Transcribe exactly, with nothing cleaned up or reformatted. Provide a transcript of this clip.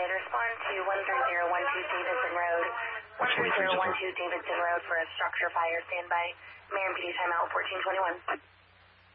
United, respond to one three zero one two Davidson Road. one three zero one two Davidson Road for a structure fire. Standby. Marion P D timeout fourteen twenty-one.